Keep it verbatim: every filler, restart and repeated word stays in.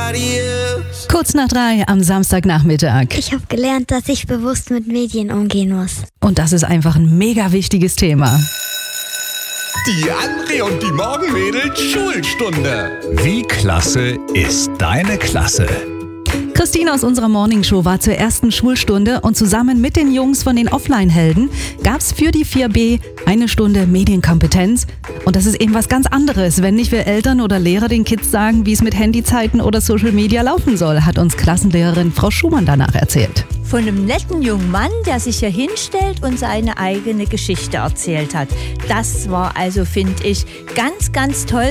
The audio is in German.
nobody else. Kurz nach drei am Samstagnachmittag. Ich habe gelernt, dass ich bewusst mit Medien umgehen muss. Und das ist einfach ein mega wichtiges Thema. Die André und die Morgenmädels Schulstunde. Wie klasse ist deine Klasse? Christine aus unserer Morningshow war zur ersten Schulstunde und zusammen mit den Jungs von den Offline-Helden gab es für die vier B eine Stunde Medienkompetenz. Und das ist eben was ganz anderes, wenn nicht wir Eltern oder Lehrer den Kids sagen, wie es mit Handyzeiten oder Social Media laufen soll, hat uns Klassenlehrerin Frau Schumann danach erzählt. Von einem netten jungen Mann, der sich hier hinstellt und seine eigene Geschichte erzählt hat. Das war also, finde ich, ganz, ganz toll.